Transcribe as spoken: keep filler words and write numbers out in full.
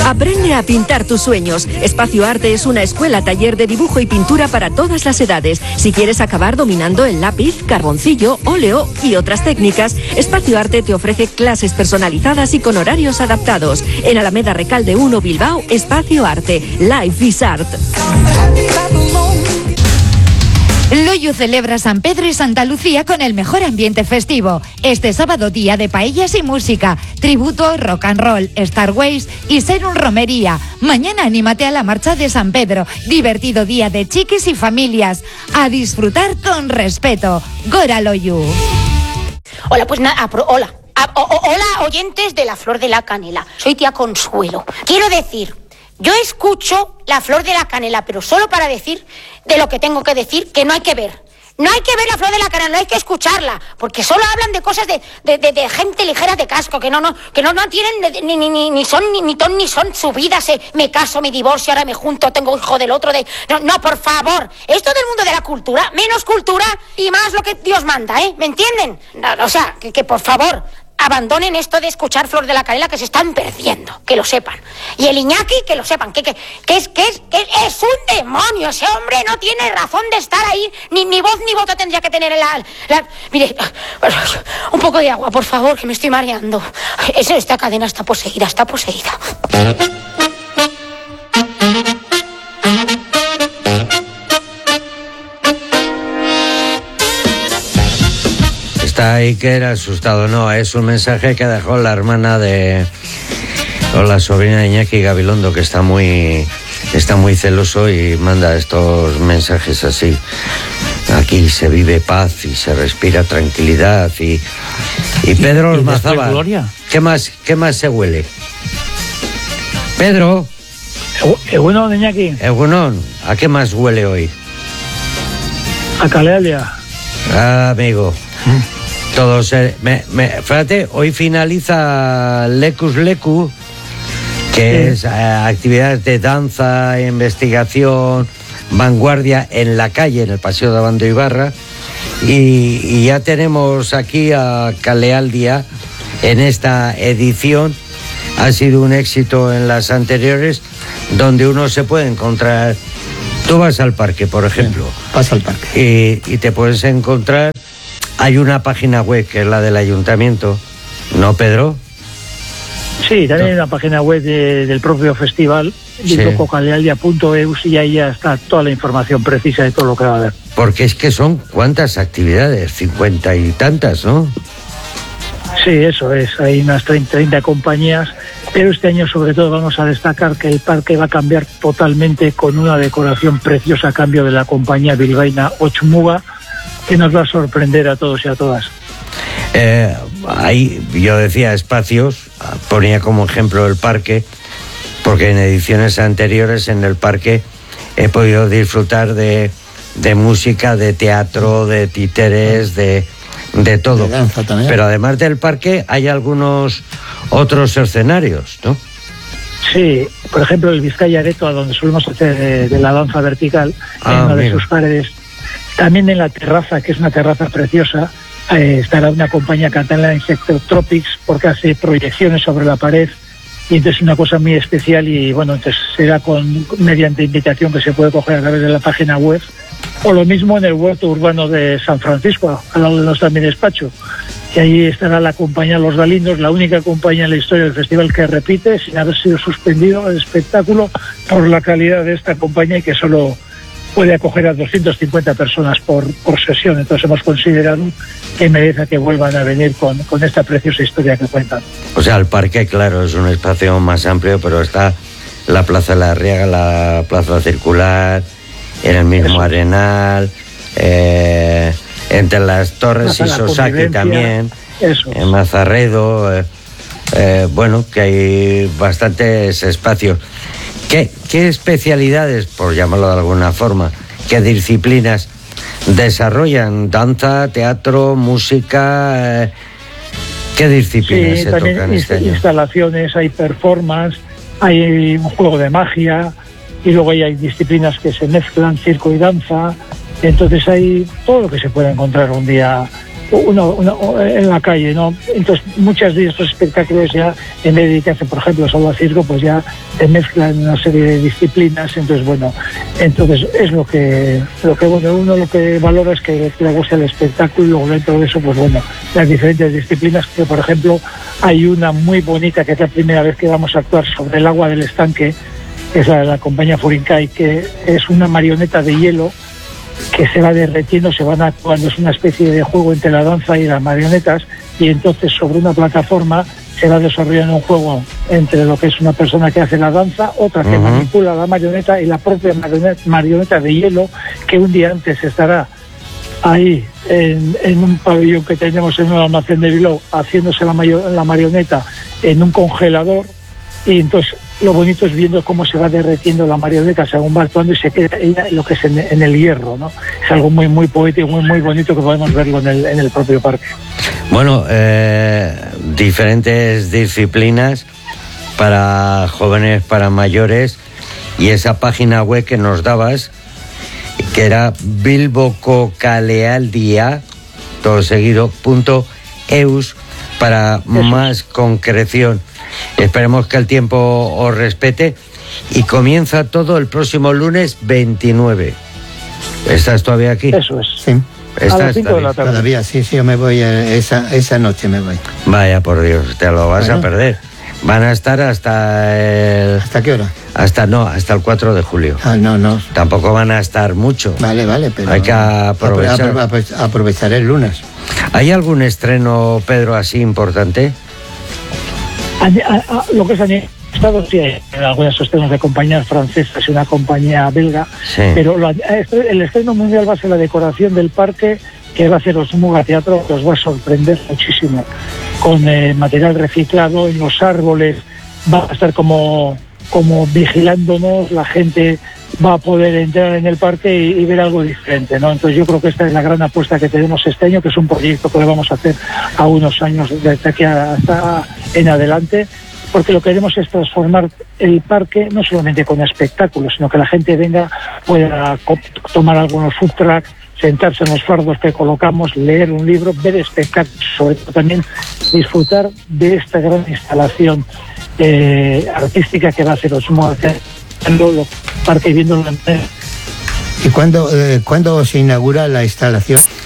Aprende a pintar tus sueños. Espacio Arte es una escuela taller de dibujo y pintura para todas las edades. Si quieres acabar dominando el lápiz, carboncillo, óleo y otras técnicas, Espacio Arte te ofrece clases personalizadas y con horarios adaptados. En Alameda Recalde uno, Bilbao, Espacio Arte. Life is Art. Loyu celebra San Pedro y Santa Lucía con el mejor ambiente festivo. Este sábado, día de paellas y música, tributo, rock and roll, Star Wars y Serum Romería. Mañana anímate a la marcha de San Pedro. Divertido día de chiquis y familias. A disfrutar con respeto. Gora Loyu. Hola, pues nada, hola. A, o, o, hola, oyentes de La Flor de la Canela. Soy tía Consuelo. Quiero decir... Yo escucho La Flor de la Canela, pero solo para decir de lo que tengo que decir, que no hay que ver. No hay que ver La Flor de la Canela, no hay que escucharla, porque solo hablan de cosas de, de, de, de gente ligera de casco, que no, no, que no, no tienen ni, ni, ni, ni son ni, ni ton ni son su vida, se, me caso, me divorcio, ahora me junto, tengo hijo del otro, de... No, no, por favor, esto del mundo de la cultura, menos cultura y más lo que Dios manda, ¿eh? ¿Me entienden? No, o sea, que, que por favor... abandonen esto de escuchar Flor de la Canela, que se están perdiendo, que lo sepan. Y el Iñaki, que lo sepan, que, que, que, es, que, es, que es un demonio, ese hombre no tiene razón de estar ahí, ni, ni voz ni voto tendría que tener en la, la... Mire, un poco de agua, por favor, que me estoy mareando. Eso, esta cadena está poseída, está poseída. Está Iker asustado, no, es un mensaje que dejó la hermana de, o la sobrina de Iñaki Gabilondo, que está muy, está muy celoso y manda estos mensajes así. Aquí se vive paz y se respira tranquilidad y, y Pedro Ormazábal, ¿qué más, qué más se huele? Pedro. Egunon, Iñaki. Egunon, ¿a qué más huele hoy? A Calealia. Ah, amigo. ¿Mm? Todos, eh, me, me, fíjate, hoy finaliza Lecus Lecu, que sí. es eh, actividades de danza, investigación, vanguardia en la calle, en el Paseo de Abando Ibarra, y, y ya tenemos aquí a Calealdia en esta edición. Ha sido un éxito en las anteriores, donde uno se puede encontrar. Tú vas al parque, por ejemplo. Sí, vas al parque. Y, y te puedes encontrar. Hay una página web que es la del ayuntamiento, ¿no, Pedro? Sí, también hay una página web de, del propio festival, sí. calealia punto eus, y ahí ya está toda la información precisa de todo lo que va a haber. Porque es que son cuántas actividades, cincuenta y tantas, ¿no? Sí, eso es, hay unas treinta compañías, pero este año sobre todo vamos a destacar que el parque va a cambiar totalmente con una decoración preciosa a cambio de la compañía bilbaína Ochmuga, que nos va a sorprender a todos y a todas. Eh, ahí yo decía espacios, ponía como ejemplo el parque, porque en ediciones anteriores en el parque he podido disfrutar de, de música, de teatro, de títeres, de, de todo. De danza también. Pero además del parque hay algunos otros escenarios, ¿no? Sí, por ejemplo el Vizcaya Areto, a donde solemos hacer de, de la danza vertical, ah, en una mira. de sus paredes. También en la terraza, que es una terraza preciosa, eh, estará una compañía catalana Insectotropics, porque hace proyecciones sobre la pared, y entonces es una cosa muy especial, y bueno, entonces será con mediante invitación que se puede coger a través de la página web, o lo mismo en el huerto urbano de San Francisco, al lado de nuestro mi despacho, y ahí estará la compañía Los Galindos, la única compañía en la historia del festival que repite, sin haber sido suspendido el espectáculo, por la calidad de esta compañía, y que solo puede acoger a doscientas cincuenta personas por, por sesión. Entonces hemos considerado que merece que vuelvan a venir con, con esta preciosa historia que cuentan. O sea, el parque, claro, es un espacio más amplio, pero está la Plaza de la Arriaga, la Plaza Circular, en el mismo Eso. Arenal, eh, entre las Torres Plaza y Sosaki también, Eso. en Mazarredo, eh, eh, bueno, que hay bastantes espacios. ¿Qué, ¿Qué especialidades, por llamarlo de alguna forma, qué disciplinas desarrollan? ¿Danza, teatro, música? Eh, ¿Qué disciplinas sí, se también tocan este año? Instalaciones, hay performance, hay un juego de magia, y luego hay, hay disciplinas que se mezclan, circo y danza. Entonces hay todo lo que se puede encontrar un día uno, uno en la calle, ¿no? Entonces muchos de estos espectáculos ya, en vez de dedicarse, por ejemplo, solo al circo, pues ya te mezclan una serie de disciplinas. Entonces bueno, entonces es lo que lo que bueno, uno lo que valora es que le guste el espectáculo, y luego dentro de eso, pues bueno, las diferentes disciplinas, que por ejemplo hay una muy bonita que es la primera vez que vamos a actuar sobre el agua del estanque, que es la de la compañía Furinkai, que es una marioneta de hielo que se va derretiendo, se van actuando, es una especie de juego entre la danza y las marionetas, y entonces sobre una plataforma se va desarrollando un juego entre lo que es una persona que hace la danza, otra que uh-huh. manipula la marioneta, y la propia marioneta, marioneta de hielo, que un día antes estará ahí en, en un pabellón que tenemos en un almacén de Bilbao, haciéndose la, mayo, la marioneta en un congelador, y entonces lo bonito es viendo cómo se va derretiendo la marioneta según va actuando, y se queda ella lo que es en, en el hierro, ¿no? Es algo muy muy poético, muy muy bonito, que podemos verlo en el, en el propio parque. Bueno, eh, diferentes disciplinas para jóvenes, para mayores, y esa página web que nos dabas, que era bilbococalealdia, todo seguido, punto eus, para Eso. más concreción. Esperemos que el tiempo os respete, y comienza todo el próximo lunes veintinueve. ¿Estás todavía aquí? Eso es. Sí. A las cinco de la tarde. Todavía, sí, sí, yo me voy, esa, esa noche me voy. Vaya por Dios, te lo vas bueno. a perder. Van a estar hasta el... ¿Hasta qué hora? Hasta, no, hasta el cuatro de julio. Ah, no, no. Tampoco van a estar mucho. Vale, vale, pero... Hay que aprovechar. Apro- apro- aprovechar el lunes. ¿Hay algún estreno, Pedro, así importante? A, a, a, lo que es en Estados sí hay algunos estrenos de compañías francesas y una compañía belga, sí. pero lo, el estreno mundial va a ser la decoración del parque, que va a ser Osmuga Teatro, que os va a sorprender muchísimo, con eh, material reciclado en los árboles, va a estar como, como vigilándonos, la gente va a poder entrar en el parque y, y ver algo diferente, ¿no? Entonces yo creo que esta es la gran apuesta que tenemos este año, que es un proyecto que le vamos a hacer a unos años desde aquí hasta en adelante, porque lo que queremos es transformar el parque no solamente con espectáculos, sino que la gente venga, pueda co- tomar algunos food trucks, sentarse en los fardos que colocamos, leer un libro, ver espectáculos, sobre todo también disfrutar de esta gran instalación eh, artística que va a hacer Osmo, haciendo el parque y viéndolo en... ¿Y cuándo, eh, cuándo se inaugura la instalación?